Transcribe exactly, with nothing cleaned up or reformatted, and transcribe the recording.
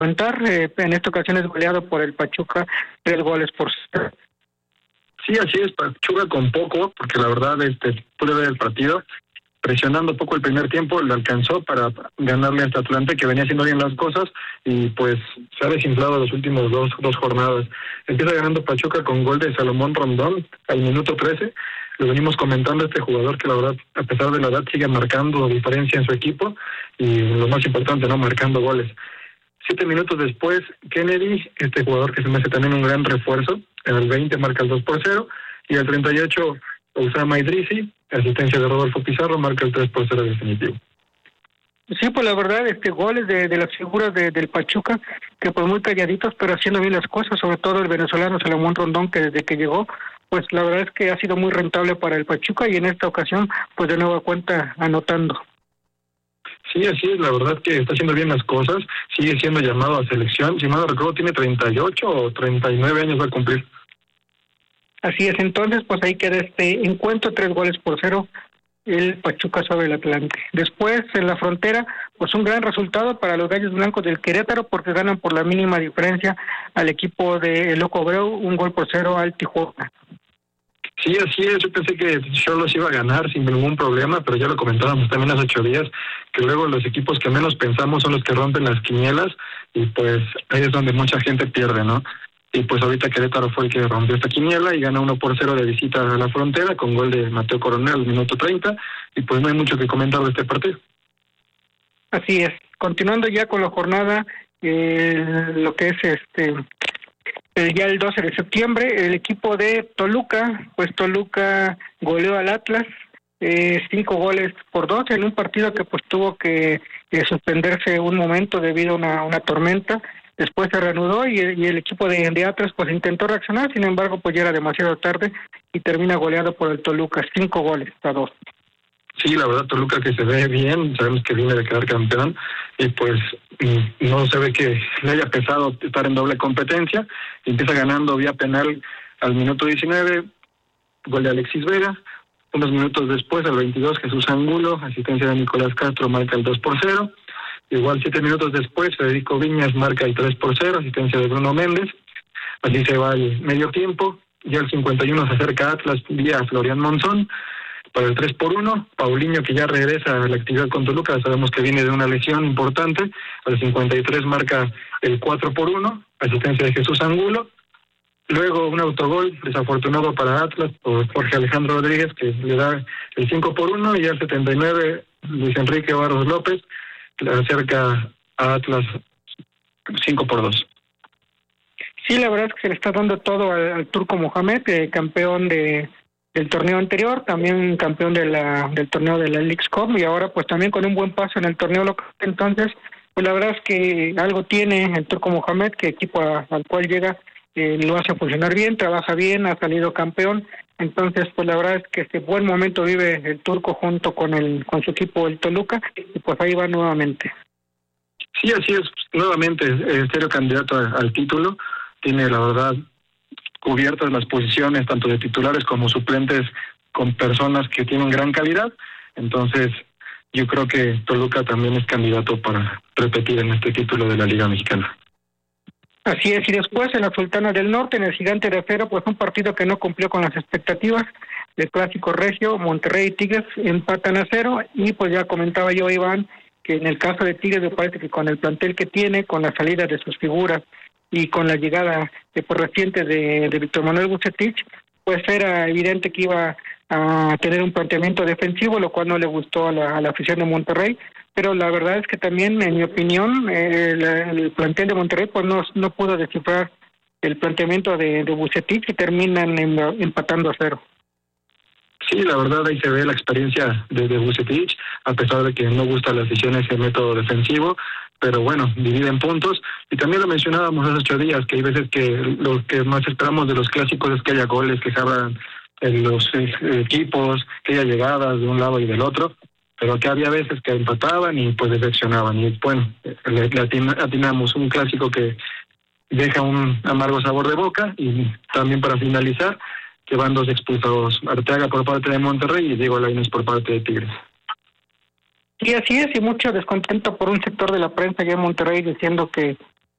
comentar, eh, en esta ocasión es goleado por el Pachuca, tres goles por cero. Sí, así es, Pachuca con poco, porque la verdad este pude ver el partido, presionando poco el primer tiempo, le alcanzó para ganarle a este Atlante que venía haciendo bien las cosas y pues se ha desinflado los últimos dos, dos jornadas. Empieza ganando Pachuca con gol de Salomón Rondón al minuto trece. Lo venimos comentando, este jugador que la verdad, a pesar de la edad, sigue marcando diferencia en su equipo y lo más importante, no marcando goles. Siete minutos después, Kennedy, este jugador que se me hace también un gran refuerzo, en el veinte marca el dos por cero, y el treinta y ocho, Osama Idrisi, asistencia de Rodolfo Pizarro, marca el tres por cero definitivo. Sí, pues la verdad, este goles de, de las figuras de, del Pachuca, que pues muy calladitos, pero haciendo bien las cosas, sobre todo el venezolano Salomón Rondón, que desde que llegó, pues la verdad es que ha sido muy rentable para el Pachuca, y en esta ocasión, pues de nueva cuenta, anotando. Sí, así es, la verdad que está haciendo bien las cosas, sigue siendo llamado a selección, si mal no recuerdo tiene treinta y ocho o treinta y nueve años va a cumplir. Así es, entonces pues ahí queda este encuentro, tres goles por cero, el Pachuca sobre el Atlante. Después, en la frontera, pues un gran resultado para los Gallos Blancos del Querétaro, porque ganan por la mínima diferencia al equipo de Loco Abreu, un gol por cero al Tijuana. Sí, así es, yo pensé que Xolos iba a ganar sin ningún problema, pero ya lo comentábamos también hace ocho días, que luego los equipos que menos pensamos son los que rompen las quinielas, y pues ahí es donde mucha gente pierde, ¿no? Y pues ahorita Querétaro fue el que rompió esta quiniela y gana uno por cero de visita a la frontera con gol de Mateo Coronel al minuto treinta, y pues no hay mucho que comentar de este partido. Así es, continuando ya con la jornada, eh, lo que es este... Eh, ya el doce de septiembre, el equipo de Toluca, pues Toluca goleó al Atlas, eh, cinco goles por dos, en un partido que pues tuvo que eh, suspenderse un momento debido a una, una tormenta. Después se reanudó y, y el equipo de, de Atlas pues intentó reaccionar, sin embargo pues ya era demasiado tarde y termina goleado por el Toluca, cinco goles a dos. Sí, la verdad, Toluca que se ve bien, sabemos que viene de quedar campeón y pues no se ve que le haya pesado estar en doble competencia. Empieza ganando vía penal al minuto diecinueve, gol de Alexis Vega. Unos minutos después, al veintidós, Jesús Angulo, asistencia de Nicolás Castro, marca el dos por cero. Igual siete minutos después, Federico Viñas marca el tres por cero, asistencia de Bruno Méndez. Así se va el medio tiempo. Ya al cincuenta y uno se acerca Atlas vía Florian Monzón para el tres por uno, Paulinho, que ya regresa a la actividad con Toluca, sabemos que viene de una lesión importante, al cincuenta y tres marca el cuatro por uno, asistencia de Jesús Angulo. Luego un autogol desafortunado para Atlas por Jorge Alejandro Rodríguez, que le da el cinco por uno, y al setenta y nueve Luis Enrique Barros López le acerca a Atlas cinco por dos. Sí, la verdad es que se le está dando todo al, al Turco Mohamed, eh, campeón de del torneo anterior, también campeón de la del torneo de la Leagues Cup, y ahora pues también con un buen paso en el torneo local. Entonces, pues la verdad es que algo tiene el Turco Mohamed, que equipo a, al cual llega eh, lo hace funcionar bien, trabaja bien, ha salido campeón. Entonces, pues la verdad es que este buen momento vive el Turco junto con el con su equipo el Toluca, y pues ahí va nuevamente. Sí, así es, nuevamente es serio candidato al título, tiene la verdad cubiertas las posiciones tanto de titulares como suplentes con personas que tienen gran calidad. Entonces yo creo que Toluca también es candidato para repetir en este título de la Liga Mexicana. Así es, y después en la Sultana del Norte, en el Gigante de Acero, pues un partido que no cumplió con las expectativas del Clásico Regio, Monterrey y Tigres empatan a cero, y pues ya comentaba yo, Iván, que en el caso de Tigres me parece que con el plantel que tiene, con la salida de sus figuras y con la llegada de, por reciente de, de Víctor Manuel Vucetich, pues era evidente que iba a tener un planteamiento defensivo, lo cual no le gustó a la, a la afición de Monterrey, pero la verdad es que también, en mi opinión, eh, el, el plantel de Monterrey pues no, no pudo descifrar el planteamiento de, de Vucetich y terminan en, empatando a cero. Sí, la verdad ahí se ve la experiencia de, de Vucetich, a pesar de que no gusta a la afición ese método defensivo, pero bueno, dividen puntos. Y también lo mencionábamos hace ocho días, que hay veces que lo que más esperamos de los clásicos es que haya goles, que se abran en los eh, equipos, que haya llegadas de un lado y del otro, pero que había veces que empataban y pues decepcionaban. Y bueno, le, le atin- atinamos un clásico que deja un amargo sabor de boca. Y también para finalizar, que van dos expulsados, Arteaga por parte de Monterrey y Diego Lainez por parte de Tigres. Y así es, y mucho descontento por un sector de la prensa allá en Monterrey diciendo que